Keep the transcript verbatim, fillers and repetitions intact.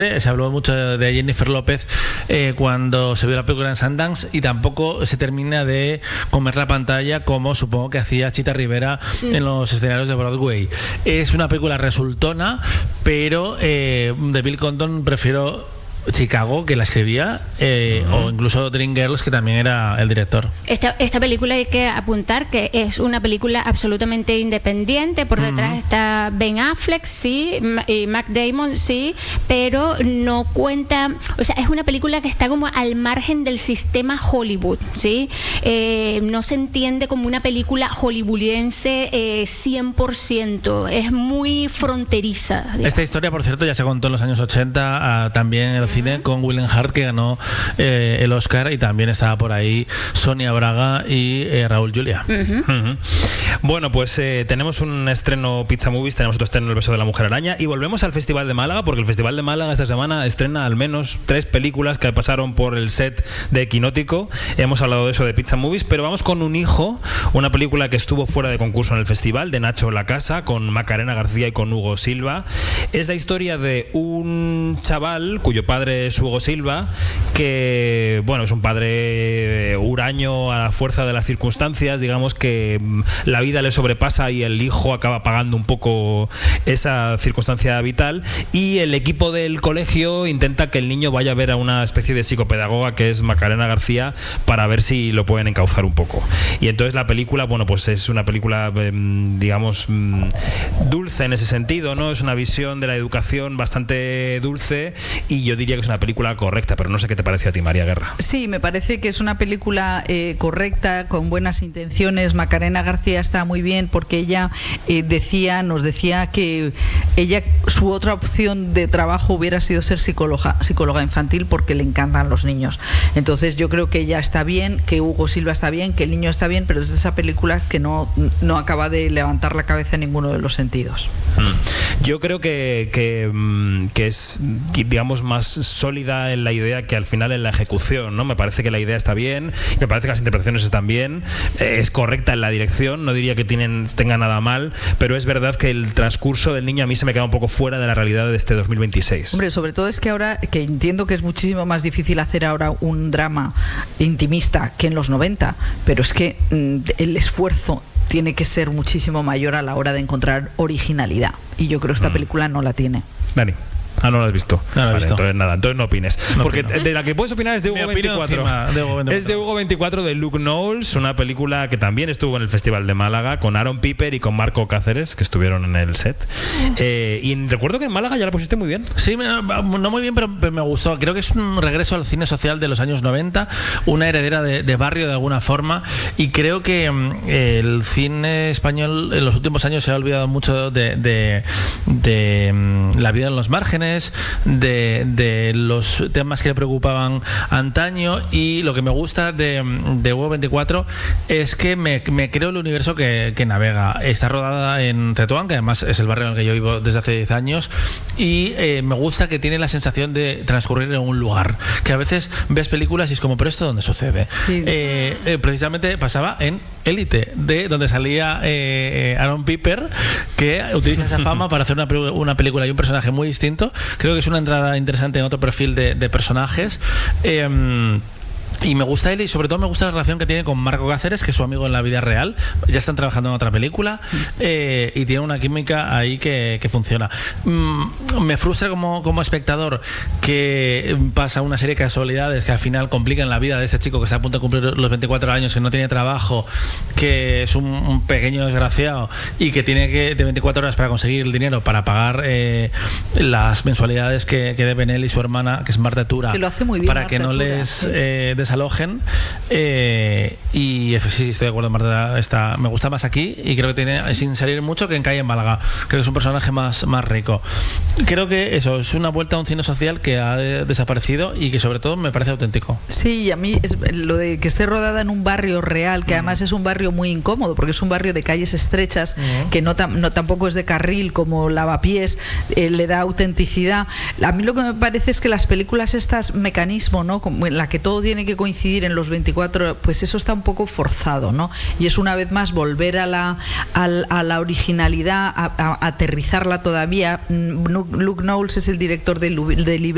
Se habló mucho de Jennifer López eh, cuando se vio la película en Sundance, y tampoco se termina de comer la pantalla como supongo que hacía Chita Rivera mm. en los escenarios de Broadway. Es una película resultona, pero eh, de Bill Condon prefiero Chicago, que la escribía, eh, uh-huh. o incluso Dreamgirls, que también era el director. Esta, esta película hay que apuntar que es una película absolutamente independiente. Por detrás uh-huh. está Ben Affleck, sí, y Matt Damon, sí, pero no cuenta, o sea, es una película que está como al margen del sistema Hollywood, sí, eh, no se entiende como una película hollywoodiense eh, cien por ciento, es muy fronteriza, digamos. Esta historia, por cierto, ya se contó en los años ochenta, uh, también en el cine con William Hurt, que ganó eh, el Oscar, y también estaba por ahí Sonia Braga y eh, Raúl Julia. Uh-huh. Uh-huh. Bueno, pues eh, tenemos un estreno Pizza Movies, tenemos otro estreno El beso de la mujer araña, y volvemos al Festival de Málaga, porque el Festival de Málaga esta semana estrena al menos tres películas que pasaron por el set de Equinótico. Hemos hablado de eso de Pizza Movies, pero vamos con Un hijo, una película que estuvo fuera de concurso en el festival, de Nacho Lacasa, con Macarena García y con Hugo Silva. Es la historia de un chaval cuyo padre es Hugo Silva, que bueno, es un padre huraño a la fuerza de las circunstancias, digamos que la vida le sobrepasa y el hijo acaba pagando un poco esa circunstancia vital, y el equipo del colegio intenta que el niño vaya a ver a una especie de psicopedagoga que es Macarena García para ver si lo pueden encauzar un poco. Y entonces la película, bueno, pues es una película digamos dulce en ese sentido, ¿no? Es una visión de la educación bastante dulce, y yo diría que es una película correcta, pero no sé qué te parece a ti, María Guerra. Sí, me parece que es una película eh, correcta, con buenas intenciones. Macarena García está muy bien, porque ella eh, decía, nos decía que ella, su otra opción de trabajo hubiera sido ser psicóloga, psicóloga infantil, porque le encantan los niños. Entonces yo creo que ella está bien, que Hugo Silva está bien, que el niño está bien, pero es de esa película que no, no acaba de levantar la cabeza en ninguno de los sentidos. Mm. Yo creo que, que, que es, digamos, más sólida en la idea que al final en la ejecución, ¿no? Me parece que la idea está bien, me parece que las interpretaciones están bien, eh, es correcta en la dirección, no diría que tienen, tenga nada mal, pero es verdad que el transcurso del niño a mí se me queda un poco fuera de la realidad de este dos mil veintiséis. Hombre, sobre todo es que ahora, que entiendo que es muchísimo más difícil hacer ahora un drama intimista que en los noventa, pero es que mm, el esfuerzo tiene que ser muchísimo mayor a la hora de encontrar originalidad, y yo creo que esta mm. película no la tiene. Dani. Ah, no lo has visto. No lo he vale, visto. Entonces nada, entonces no opines. No Porque opino. de la que puedes opinar es de Hugo veinticuatro. De Hugo veinticuatro. Es de Hugo veinticuatro, de Luke Knowles, una película que también estuvo en el Festival de Málaga, con Aaron Piper y con Marco Cáceres, que estuvieron en el set. Eh, y recuerdo que en Málaga ya la pusiste muy bien. Sí, no muy bien, pero me gustó. Creo que es un regreso al cine social de los años noventa, una heredera de, de barrio de alguna forma, y creo que eh, el cine español en los últimos años se ha olvidado mucho de, de, de, de la vida en los márgenes, de De, de los temas que le preocupaban antaño, y lo que me gusta de, de Hugo veinticuatro es que me, me creo el universo que, que navega. Está rodada en Tetuán, que además es el barrio en el que yo vivo desde hace diez años, y eh, me gusta que tiene la sensación de transcurrir en un lugar, que a veces ves películas y es como, pero ¿esto dónde sucede? Sí. Eh, eh, precisamente pasaba en Élite, de donde salía eh, Aaron Piper, que utiliza esa fama para hacer una, una película y un personaje muy distinto. Creo que es una entrada interesante en otro perfil de, de personajes. Eh, Y me gusta él, y sobre todo me gusta la relación que tiene con Marco Cáceres, que es su amigo en la vida real. Ya están trabajando en otra película, eh, y tiene una química ahí que, que funciona. Mm, me frustra como, como espectador que pasa una serie de casualidades que al final complican la vida de este chico que está a punto de cumplir los veinticuatro años, que no tiene trabajo, que es un, un pequeño desgraciado y que tiene que de veinticuatro horas para conseguir el dinero para pagar eh, las mensualidades que, que deben él y su hermana, que es Marta Tura, que lo hace muy bien, para Marta que no Tura, les sí. eh, desalojen, eh, y sí, estoy de acuerdo, Marta está, me gusta más aquí, y creo que tiene, sin salir mucho, que en Calle en Málaga. Creo que es un personaje más, más rico. Creo que eso es una vuelta a un cine social que ha desaparecido y que sobre todo me parece auténtico. Sí, y a mí es lo de que esté rodada en un barrio real, que además es un barrio muy incómodo, porque es un barrio de calles estrechas, uh-huh. que no, tam, no tampoco es de carril como Lavapiés, eh, le da autenticidad. A mí lo que me parece es que las películas estas, mecanismo, ¿no?, como en la que todo tiene que coincidir en los veinticuatro, pues eso está un poco forzado, ¿no? Y es una vez más volver a la, a, a la originalidad, a, a, a aterrizarla todavía. Luke Knowles es el director de, de Libé.